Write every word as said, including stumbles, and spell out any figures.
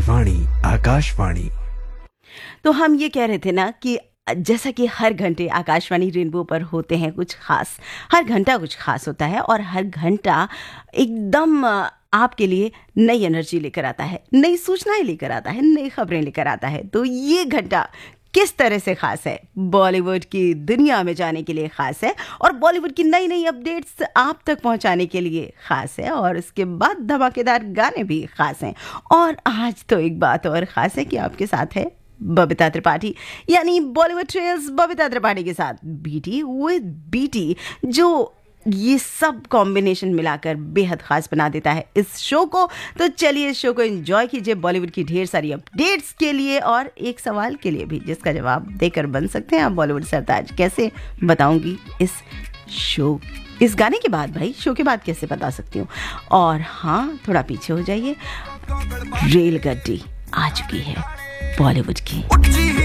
वाणी आकाशवाणी। तो हम ये कह रहे थे ना कि जैसा कि हर घंटे आकाशवाणी रेनबो पर होते हैं कुछ खास, हर घंटा कुछ खास होता है और हर घंटा एकदम आपके लिए नई एनर्जी लेकर आता है, नई सूचनाएं लेकर आता है, नई खबरें लेकर आता है। तो ये घंटा किस तरह से खास है? बॉलीवुड की दुनिया में जाने के लिए खास है और बॉलीवुड की नई नई अपडेट्स आप तक पहुंचाने के लिए खास है और इसके बाद धमाकेदार गाने भी खास हैं। और आज तो एक बात और खास है कि आपके साथ है बबीता त्रिपाठी, यानी बॉलीवुड ट्रेल्स बबीता त्रिपाठी के साथ बीटी विद बीटी, जो ये सब कॉम्बिनेशन मिलाकर बेहद खास बना देता है इस शो को। तो चलिए इस शो को एंजॉय कीजिए बॉलीवुड की ढेर सारी अपडेट्स के लिए और एक सवाल के लिए भी जिसका जवाब देकर बन सकते हैं आप बॉलीवुड सरताज। कैसे बताऊंगी इस शो इस गाने के बाद, भाई शो के बाद कैसे बता सकती हूँ। और हाँ, थोड़ा पीछे हो जाइए, रेलगड्डी आ चुकी है बॉलीवुड की।